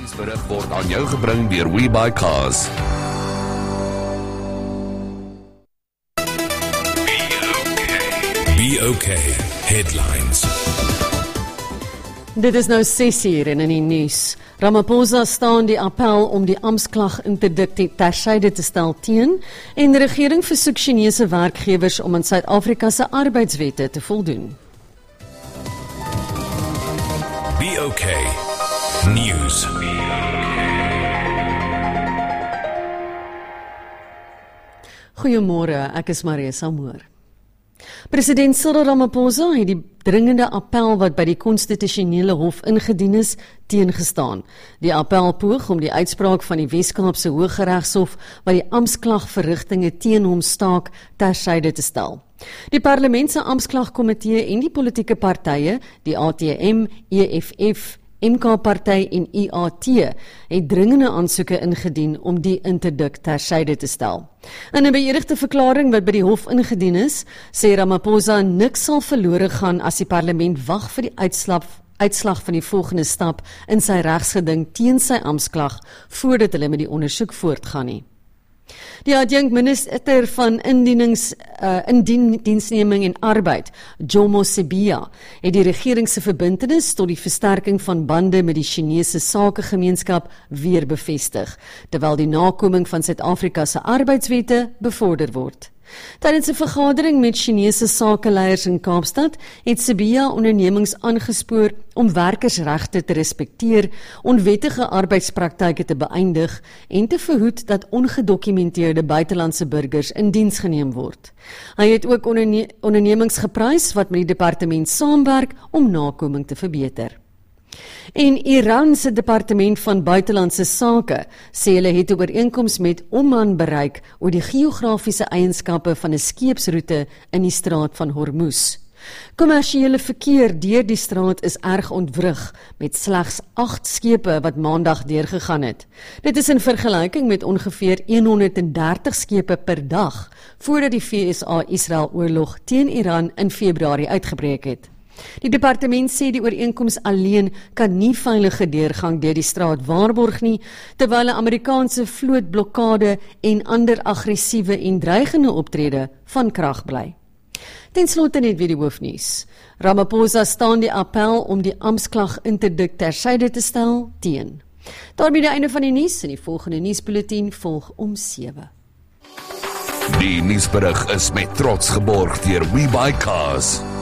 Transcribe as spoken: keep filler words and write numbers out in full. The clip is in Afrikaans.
Nuusberig word aan jou gebring deur WeBuyCars. Be okay. Headlines. Dit is nou ses uur en in die nuus. Ramaphosa staan die appel om die ampsklag-interdik tersyde te stel teen en die regering versoek Chinese werkgewers om aan Suid-Afrika se arbeidswette te voldoen. Be okay. News. Goeiemôre, ek is Marisa Moore. President Cyril Ramaphosa het die dringende appel wat by die konstitusionele hof ingedien is, teengestaan. Die appel poog om die uitspraak van die Wes-Kaapse Hooggeregshof wat die ampsklagverrigtinge teen hom staak tersyde te stel. Die parlement se ampsklagkomitee en die politieke partye, die A T M, E F F, M K-party en I A T, het dringende aansoeke ingedien om die interdik tersyde te stel. In 'n beëdigde verklaring wat by die hof ingedien is, sê Ramaphosa niks sal verlore gaan as die parlement wag vir die uitslag, uitslag van die volgende stap in sy regsgeding teen sy ampsklag voordat hulle met die ondersoek voortgaan nie. Die adjunkt-minister van indienings, uh, indiensneming en arbeid, Jomo Sibiya, het die regering se verbintenis tot die versterking van bande met die Chinese sakegemeenskap weer bevestig, terwyl die nakoming van Suid-Afrika se arbeidswette bevorder word. Tydens 'n vergadering met Chinese sakeleiers in Kaapstad het Sibiya ondernemings aangespoor om werkersregte te respekteer, onwettige arbeidspraktyke te beëindig en te verhoed dat ongedokumenteerde buitelandse burgers in diens geneem word. Hy het ook onderne- ondernemings geprys wat met die departement saamwerk om nakoming te verbeter. En Iran se departement van buitelandse sake sê hulle het 'n ooreenkoms met Oman bereik oor die geografiese eienskappe van 'n skeepsroete in die straat van Hormuz. Kommersiële verkeer deur die straat is erg ontwrig, met slegs agt skepe wat maandag deurgegaan het. Dit is in vergelyking met ongeveer honderddertig skepe per dag, voordat die V S A-Israel oorlog teen Iran in Februarie uitgebreek het. Die departement sê die ooreenkoms alleen kan nie veilige deurgang deur die straat waarborg nie, terwyl 'n Amerikaanse vlootblokkade en ander aggressiewe en dreigende optrede van krag bly. Ten slotte net weer die hoofnuus. Ramaphosa staan die appel om die ampsklag-interdik tersyde te stel teen. Daarmee die einde van die nuus en die volgende nuusbulletin volg om sewe. Die nuusberig is met trots geborg deur WeBuyCars.